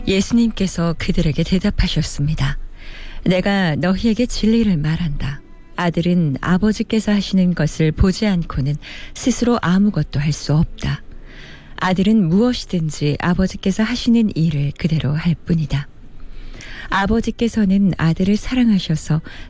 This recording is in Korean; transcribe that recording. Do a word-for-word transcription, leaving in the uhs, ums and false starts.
예수님께서 그들에게 대답하셨습니다. 내가 너희에게 진리를 말한다. 아들은 아버지께서 하시는 것을 보지 않고는 스스로 아무것도 할 수 없다. 아들은 무엇이든지 아버지께서 하시는 일을 그대로 할 뿐이다. 아버지께서는 아들을 사랑하셔서